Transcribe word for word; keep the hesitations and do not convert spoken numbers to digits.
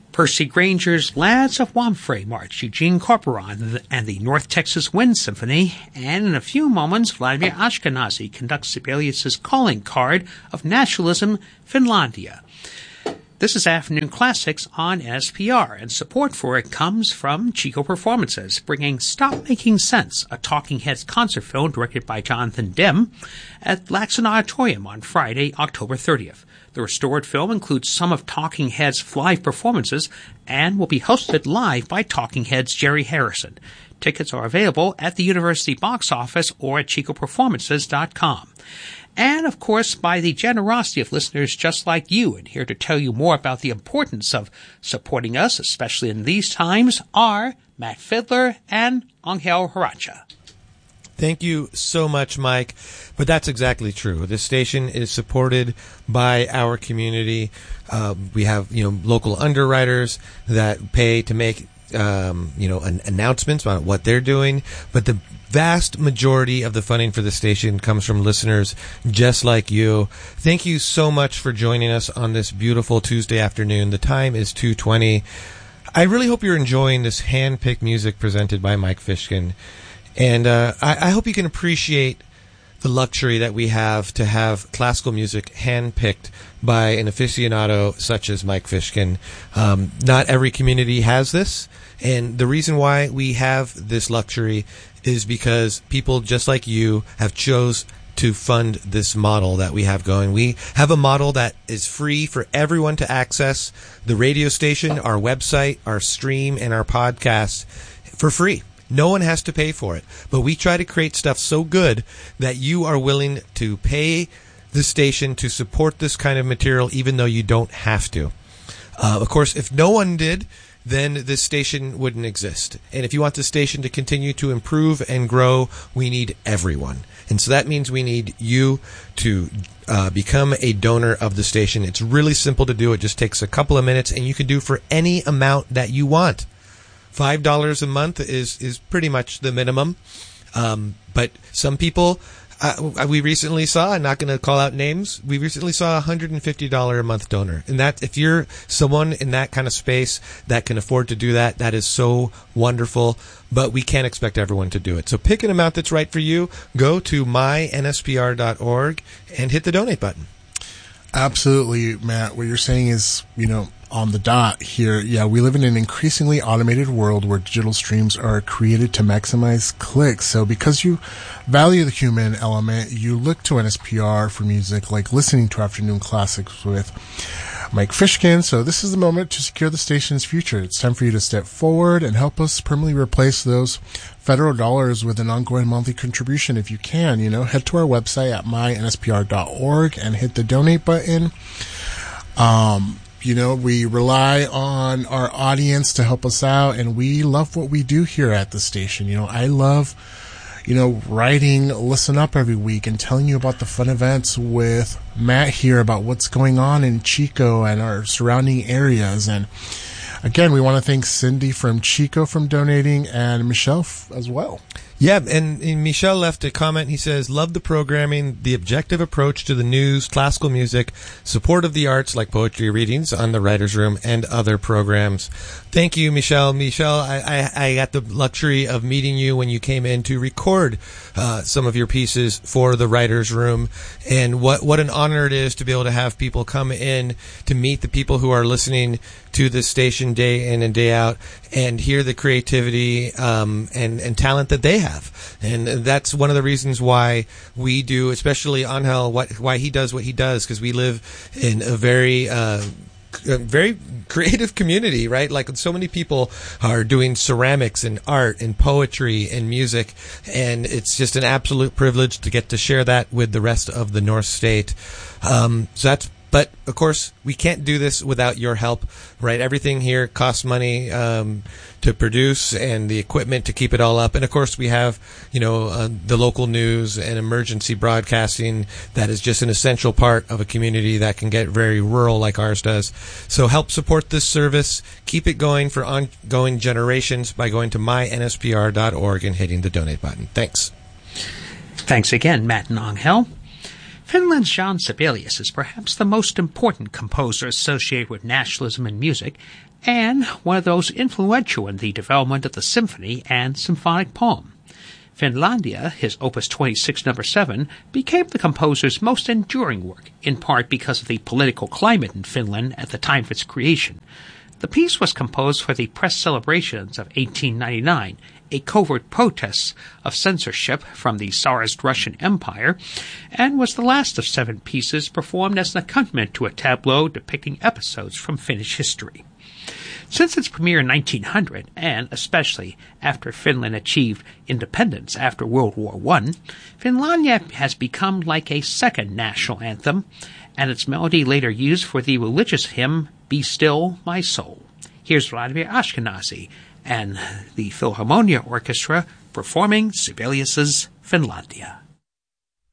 Percy Granger's Lads of Wamphray March, Eugene Corporon and the North Texas Wind Symphony, and in a few moments, Vladimir Ashkenazy conducts Sibelius's Calling Card of Nationalism, Finlandia. This is Afternoon Classics on N S P R, and support for it comes from Chico Performances, bringing Stop Making Sense, a Talking Heads concert film directed by Jonathan Demme, at Laxon Auditorium on Friday, October thirtieth. The restored film includes some of Talking Heads' live performances and will be hosted live by Talking Heads' Jerry Harrison. Tickets are available at the University box office or at chico performances dot com. And, of course, by the generosity of listeners just like you, and here to tell you more about the importance of supporting us, especially in these times, are Matt Fiddler and Angel Haracha. Thank you so much, Mike. But that's exactly true. This station is supported by our community. Uh, we have, you know, local underwriters that pay to make, um, you know, an announcements about what they're doing. But the vast majority of the funding for the station comes from listeners just like you. Thank you so much for joining us on this beautiful Tuesday afternoon. The time is two twenty. I really hope you're enjoying this hand-picked music presented by Mike Fishkin. And uh, I, I hope you can appreciate the luxury that we have to have classical music handpicked by an aficionado such as Mike Fishkin. Um, not every community has this, and the reason why we have this luxury is because people just like you have chose to fund this model that we have going. We have a model that is free for everyone to access the radio station, our website, our stream, and our podcast for free. No one has to pay for it, but we try to create stuff so good that you are willing to pay the station to support this kind of material, even though you don't have to. Uh, of course, if no one did, then this station wouldn't exist. And if you want the station to continue to improve and grow, we need everyone. And so that means we need you to uh, become a donor of the station. It's really simple to do. It just takes a couple of minutes, and you can do for any amount that you want. Five dollars a month is, is pretty much the minimum. Um, but some people, uh, we recently saw, I'm not going to call out names, we recently saw a one hundred fifty dollars a month donor. And that, if you're someone in that kind of space that can afford to do that, that is so wonderful. But we can't expect everyone to do it. So pick an amount that's right for you. Go to my N S P R dot org and hit the donate button. Absolutely, Matt. What you're saying is, you know, on the dot here. Yeah, we live in an increasingly automated world where digital streams are created to maximize clicks. So because you value the human element, you look to N S P R for music like listening to Afternoon Classics with Mike Fishkin. So this is the moment to secure the station's future. It's time for you to step forward and help us permanently replace those federal dollars with an ongoing monthly contribution if you can. You know, head to our website at my N S P R dot org and hit the donate button. Um, You know, we rely on our audience to help us out, and we love what we do here at the station. You know, I love, you know, writing Listen Up every week and telling you about the fun events with Matt here about what's going on in Chico and our surrounding areas. And again, we want to thank Cindy from Chico from donating and Michelle f- as well. Yeah, and, and Michel left a comment. He says, love the programming, the objective approach to the news, classical music, support of the arts like poetry readings on the Writers' Room, and other programs. Thank you, Michel. Michel, I, I, I got the luxury of meeting you when you came in to record uh, some of your pieces for the Writers' Room. And what, what an honor it is to be able to have people come in to meet the people who are listening to this station day in and day out and hear the creativity um, and, and talent that they have. And that's one of the reasons why we do, especially Angel, what, why he does what he does, because we live in a very, uh, a very creative community, right? Like so many people are doing ceramics and art and poetry and music, and it's just an absolute privilege to get to share that with the rest of the North State. Um, so that's But, of course, we can't do this without your help, right? Everything here costs money um, to produce and the equipment to keep it all up. And, of course, we have, you know, uh, the local news and emergency broadcasting that is just an essential part of a community that can get very rural like ours does. So help support this service. Keep it going for ongoing generations by going to my N S P R dot org and hitting the donate button. Thanks. Thanks again, Matt and Angel. Finland's Jean Sibelius is perhaps the most important composer associated with nationalism in music, and one of those influential in the development of the symphony and symphonic poem. Finlandia, his Opus twenty-six, number seven, became the composer's most enduring work, in part because of the political climate in Finland at the time of its creation. The piece was composed for the press celebrations of eighteen ninety-nine, a covert protest of censorship from the Tsarist Russian Empire, and was the last of seven pieces performed as an accompaniment to a tableau depicting episodes from Finnish history. Since its premiere in nineteen hundred, and especially after Finland achieved independence after World War One, Finlandia has become like a second national anthem, and its melody later used for the religious hymn, Be Still, My Soul. Here's Vladimir Ashkenazy and the Philharmonia Orchestra performing Sibelius's Finlandia.